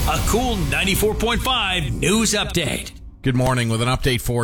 A cool 94.5 news update. Good morning with an update for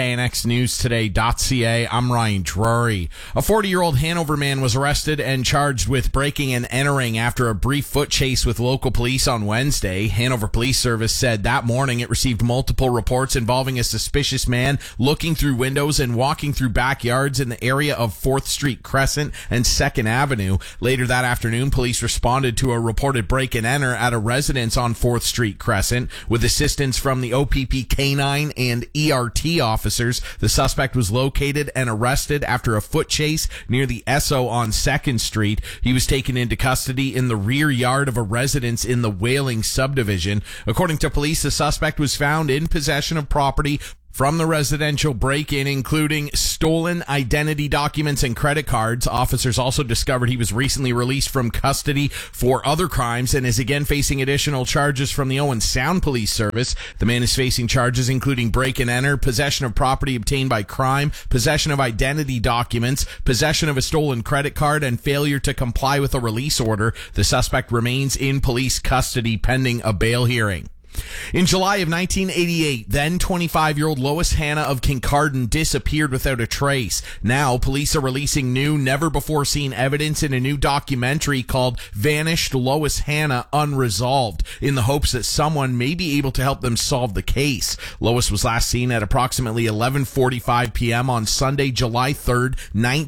CKNXNewsToday.ca. I'm Ryan Drury. A 40-year-old Hanover man was arrested and charged with breaking and entering after a brief foot chase with local police on Wednesday. Hanover Police Service said that morning it received multiple reports involving a suspicious man looking through windows and walking through backyards in the area of 4th Street Crescent and 2nd Avenue. Later that afternoon, police responded to a reported break and enter at a residence on 4th Street Crescent. With assistance from the OPP K9 and ERT officers, the suspect was located and arrested after a foot chase near the Esso on 2nd Street. He was taken into custody in the rear yard of a residence in the Whaling subdivision. According to police, the suspect was found in possession of property from the residential break-in, including stolen identity documents and credit cards. Officers also discovered he was recently released from custody for other crimes and is again facing additional charges from the Owen Sound Police Service. The man is facing charges including break and enter, possession of property obtained by crime, possession of identity documents, possession of a stolen credit card, and failure to comply with a release order. The suspect remains in police custody pending a bail hearing. In July of 1988, then 25-year-old Lois Hanna of Kincardine disappeared without a trace. Now, police are releasing new, never-before-seen evidence in a new documentary called Vanished Lois Hanna Unresolved, in the hopes that someone may be able to help them solve the case. Lois was last seen at approximately 11:45 p.m. on Sunday, July 3rd,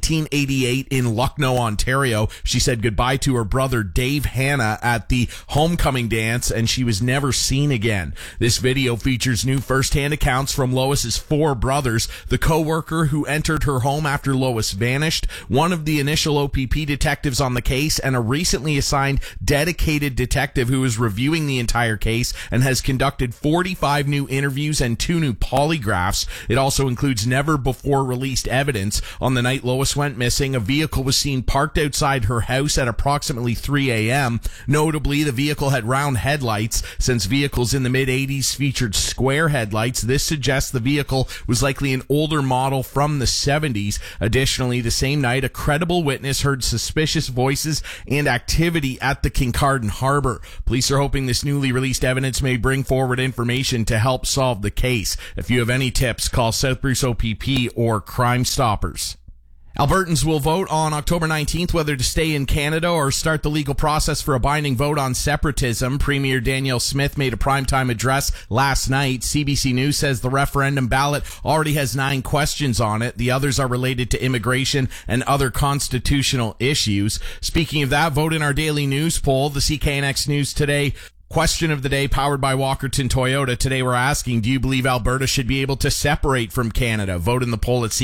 1988 in Lucknow, Ontario. She said goodbye to her brother Dave Hanna at the homecoming dance, and she was never seen again. This video features new first-hand accounts from Lois's 4 brothers, the co-worker who entered her home after Lois vanished, one of the initial OPP detectives on the case, and a recently assigned dedicated detective who is reviewing the entire case and has conducted 45 new interviews and 2 new polygraphs. It also includes never-before-released evidence. On the night Lois went missing, a vehicle was seen parked outside her house at approximately 3 a.m. Notably, the vehicle had round headlights. Since vehicles in the mid-'80s featured square headlights, this suggests the vehicle was likely an older model from the 70s. Additionally, the same night, a credible witness heard suspicious voices and activity at the Kincardine Harbor. Police are hoping this newly released evidence may bring forward information to help solve the case. If you have any tips, call South Bruce OPP or Crime Stoppers. Albertans will vote on October 19th whether to stay in Canada or start the legal process for a binding vote on separatism. Premier Danielle Smith made a primetime address last night. CBC News says the referendum ballot already has 9 questions on it. The others are related to immigration and other constitutional issues. Speaking of that, vote in our daily news poll. The CKNX News Today question of the day, powered by Walkerton Toyota. Today we're asking, do you believe Alberta should be able to separate from Canada? Vote in the poll at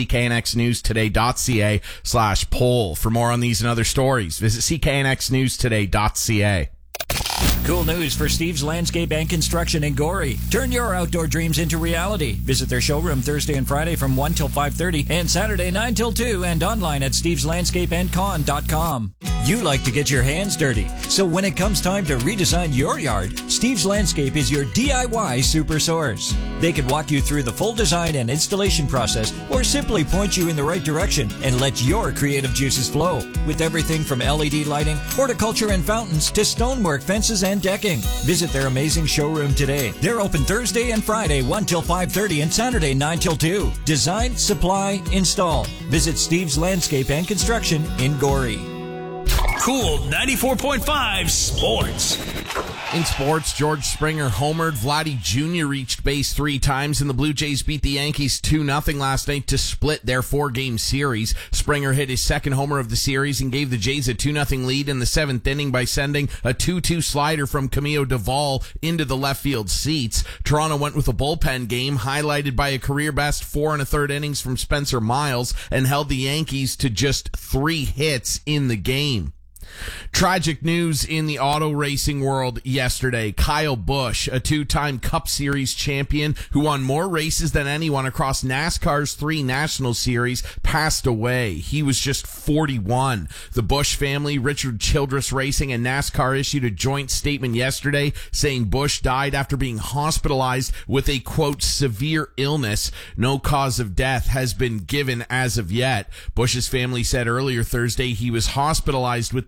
cknxnewstoday.ca/poll. For more on these and other stories, visit cknxnewstoday.ca. Cool news for Steve's Landscape and Construction in Gorey. Turn your outdoor dreams into reality. Visit their showroom Thursday and Friday from 1 till 5:30 and Saturday 9 till 2 and online at steveslandscapeandcon.com. You like to get your hands dirty, so when it comes time to redesign your yard, Steve's Landscape is your DIY super source. They can walk you through the full design and installation process or simply point you in the right direction and let your creative juices flow. With everything from LED lighting, horticulture and fountains to stonework, fences, and decking. Visit their amazing showroom today. They're open Thursday and Friday 1 till 5:30 and Saturday 9 till 2. Design, supply, install. Visit Steve's Landscape and Construction in Gorey. Cool 94.5 Sports. In sports, George Springer homered. Vladdy Jr. reached base 3 times, and the Blue Jays beat the Yankees 2-0 last night to split their 4-game series. Springer hit his second homer of the series and gave the Jays a 2-0 lead in the 7th inning by sending a 2-2 slider from Camilo Doval into the left field seats. Toronto went with a bullpen game, highlighted by a career-best 4 1/3 innings from Spencer Miles, and held the Yankees to just 3 hits in the game. Tragic news in the auto racing world yesterday. Kyle Busch, a 2-time Cup Series champion who won more races than anyone across NASCAR's 3 National Series, passed away. He was just 41. The Busch family, Richard Childress Racing, and NASCAR issued a joint statement yesterday saying Busch died after being hospitalized with a, quote, severe illness. No cause of death has been given as of yet. Busch's family said earlier Thursday he was hospitalized with the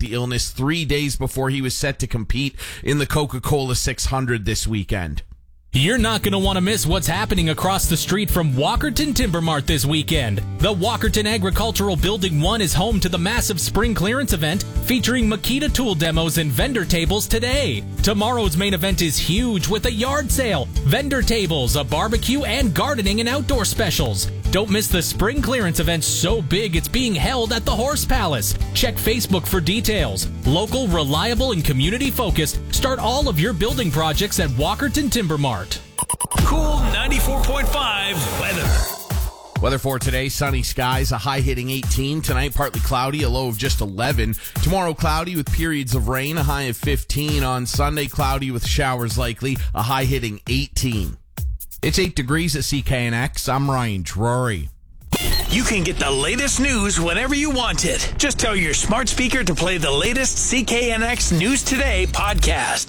the illness 3 days before he was set to compete in the Coca-Cola 600 this weekend. You're not going to want to miss what's happening across the street from Walkerton Timber Mart this weekend. The Walkerton Agricultural Building 1 is home to the massive spring clearance event featuring Makita tool demos and vendor tables today. Tomorrow's main event is huge with a yard sale, vendor tables, a barbecue, and gardening and outdoor specials. Don't miss the spring clearance event so big it's being held at the Horse Palace. Check Facebook for details. Local, reliable, and community focused. Start all of your building projects at Walkerton Timber Mart. Cool 94.5 weather. Weather for today, sunny skies, a high hitting 18. Tonight, partly cloudy, a low of just 11. Tomorrow, cloudy with periods of rain, a high of 15. On Sunday, cloudy with showers likely, a high hitting 18. It's 8 degrees at CKNX. I'm Ryan Drury. You can get the latest news whenever you want it. Just tell your smart speaker to play the latest CKNX News Today podcast.